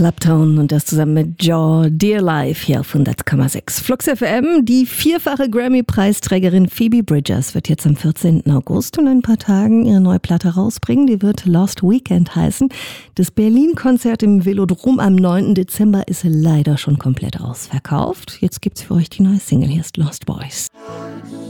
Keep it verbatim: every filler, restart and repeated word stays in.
Uptown und das zusammen mit Jaw, Dear Life hier auf hundert Komma sechs. Flux F M, die vierfache Grammy-Preisträgerin Phoebe Bridgers wird jetzt am vierzehnten August und in ein paar Tagen ihre neue Platte rausbringen. Die wird Lost Weekend heißen. Das Berlin-Konzert im Velodrom am neunten Dezember ist leider schon komplett ausverkauft. Jetzt gibt's für euch die neue Single. Hier ist Lost Boys.